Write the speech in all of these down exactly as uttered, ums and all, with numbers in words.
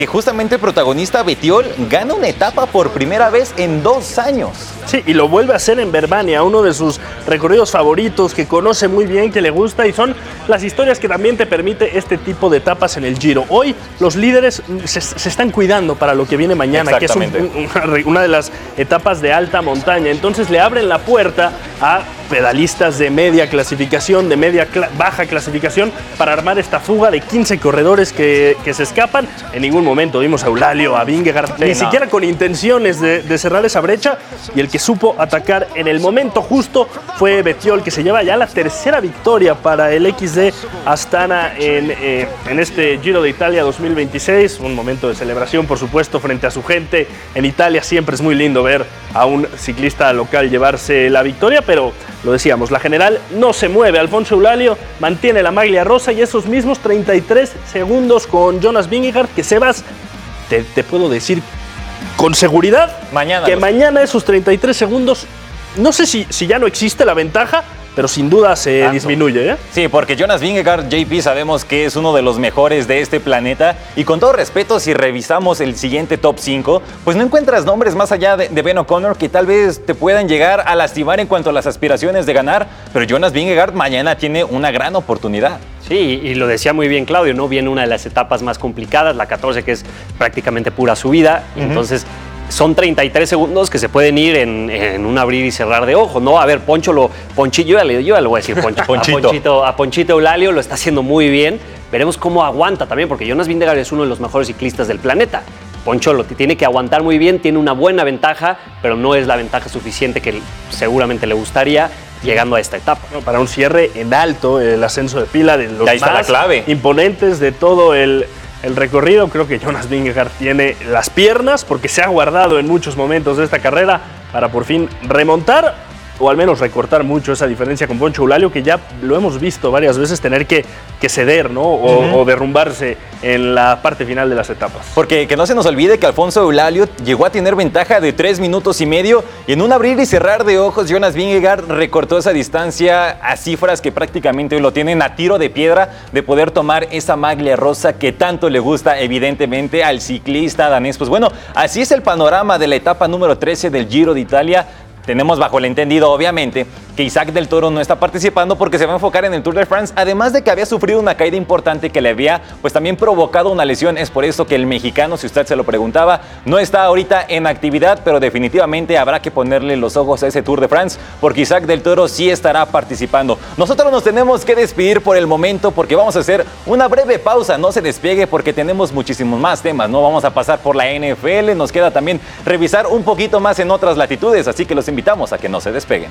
que justamente el protagonista Bettiol gana una etapa por primera vez en dos años. Sí, y lo vuelve a hacer en Verbania, uno de sus recorridos favoritos, que conoce muy bien, que le gusta, y son las historias que también te permite este tipo de etapas en el Giro. Hoy los líderes se, se están cuidando para lo que viene mañana, que es un, una, una de las etapas de alta montaña. Entonces le abren la puerta a pedalistas de media clasificación, de media cl- baja clasificación, para armar esta fuga de quince corredores que, que se escapan. En ningún momento vimos a Eulalia, a Vingegaard, sí, ni no. siquiera con intenciones de, de cerrar esa brecha, y el que supo atacar en el momento justo fue Bettiol, que se lleva ya la tercera victoria para el X D Astana en, eh, en este Giro de Italia dos mil veintiséis. Un momento de celebración, por supuesto, frente a su gente. En Italia siempre es muy lindo ver a un ciclista local llevarse la victoria, pero lo decíamos, la general no se mueve. Alfonso Eulalia mantiene la maglia rosa y esos mismos treinta y tres segundos con Jonas Vingegaard, que Sebas, te, te puedo decir con seguridad mañana que mañana esos treinta y tres segundos, no sé si, si ya no existe la ventaja, pero sin duda se Tanto. disminuye, ¿eh? Sí, porque Jonas Vingegaard, J P, sabemos que es uno de los mejores de este planeta, y con todo respeto, si revisamos el siguiente top cinco, pues no encuentras nombres más allá de, de Ben O'Connor que tal vez te puedan llegar a lastimar en cuanto a las aspiraciones de ganar, pero Jonas Vingegaard mañana tiene una gran oportunidad. Sí, y lo decía muy bien Claudio, ¿no? Viene una de las etapas más complicadas, la catorce, que es prácticamente pura subida, uh-huh. Entonces son treinta y tres segundos que se pueden ir en, en un abrir y cerrar de ojos, ¿no? A ver, Poncho, lo, Ponchillo, yo ya le, yo ya le voy a decir Poncho, Ponchito. A Ponchito, a Ponchito Eulalia lo está haciendo muy bien. Veremos cómo aguanta también, porque Jonas Vingegaard es uno de los mejores ciclistas del planeta. Poncho lo tiene que aguantar muy bien, tiene una buena ventaja, pero no es la ventaja suficiente que seguramente le gustaría llegando a esta etapa. No, para un cierre en alto, el ascenso de pila de los ahí está más la clave. imponentes de todo el, el recorrido. Creo que Jonas Vingegaard tiene las piernas, porque se ha guardado en muchos momentos de esta carrera para por fin remontar, o al menos recortar mucho esa diferencia con Poncho Eulalia, que ya lo hemos visto varias veces tener que, que ceder, ¿no? O, uh-huh. o derrumbarse en la parte final de las etapas. Porque que no se nos olvide que Alfonso Eulalia llegó a tener ventaja de tres minutos y medio, y en un abrir y cerrar de ojos Jonas Vingegaard recortó esa distancia a cifras que prácticamente hoy lo tienen a tiro de piedra de poder tomar esa maglia rosa que tanto le gusta evidentemente al ciclista danés. Pues bueno, así es el panorama de la etapa número trece del Giro de Italia. Tenemos bajo el entendido, obviamente, que Isaac del Toro no está participando porque se va a enfocar en el Tour de France, además de que había sufrido una caída importante que le había pues también provocado una lesión. Es por eso que el mexicano, si usted se lo preguntaba, no está ahorita en actividad, pero definitivamente habrá que ponerle los ojos a ese Tour de France, porque Isaac del Toro sí estará participando. Nosotros nos tenemos que despedir por el momento porque vamos a hacer una breve pausa. No se despegue porque tenemos muchísimos más temas, ¿no? Vamos a pasar por la N F L, nos queda también revisar un poquito más en otras latitudes, así que los invitamos a que no se despeguen.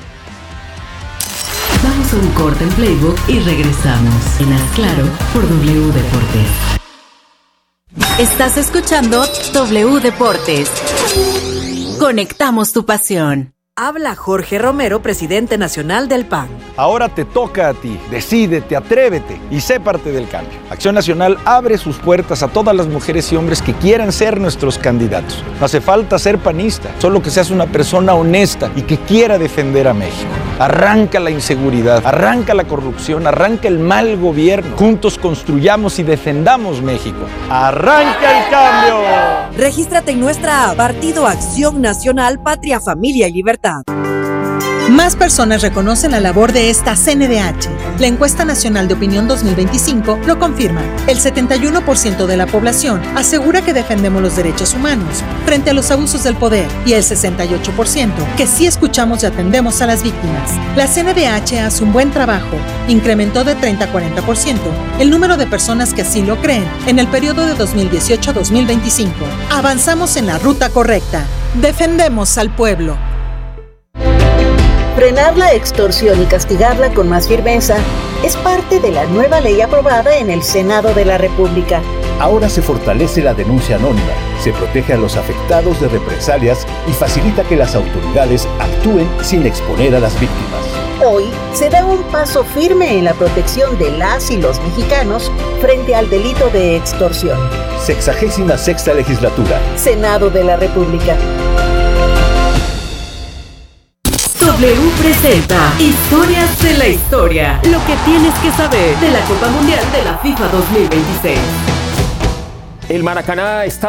Vamos a un corte en Playbook y regresamos en Haz Claro por W Deportes. Estás escuchando W Deportes. Conectamos tu pasión. Habla Jorge Romero, presidente nacional del P A N. Ahora te toca a ti. Decídete, atrévete y sé parte del cambio. Acción Nacional abre sus puertas a todas las mujeres y hombres que quieran ser nuestros candidatos. No hace falta ser panista, solo que seas una persona honesta y que quiera defender a México. Arranca la inseguridad, arranca la corrupción, arranca el mal gobierno. Juntos construyamos y defendamos México. ¡Arranca el cambio! Regístrate en nuestra app Partido Acción Nacional, Patria, Familia y Libertad. Más personas reconocen la labor de esta C N D H. La encuesta nacional de opinión dos mil veinticinco lo confirma. El setenta y uno por ciento de la población asegura que defendemos los derechos humanos frente a los abusos del poder, y el sesenta y ocho por ciento que sí escuchamos y atendemos a las víctimas. La C N D H hace un buen trabajo. Incrementó de treinta a cuarenta por ciento el número de personas que así lo creen en el periodo de dos mil dieciocho a dos mil veinticinco. Avanzamos en la ruta correcta. Defendemos al pueblo. Frenar la extorsión y castigarla con más firmeza es parte de la nueva ley aprobada en el Senado de la República. Ahora se fortalece la denuncia anónima, se protege a los afectados de represalias y facilita que las autoridades actúen sin exponer a las víctimas. Hoy se da un paso firme en la protección de las y los mexicanos frente al delito de extorsión. Sexagésima sexta legislatura. Senado de la República. W presenta Historias de la Historia. Lo que tienes que saber de la Copa Mundial de la FIFA dos mil veintiséis. El Maracaná está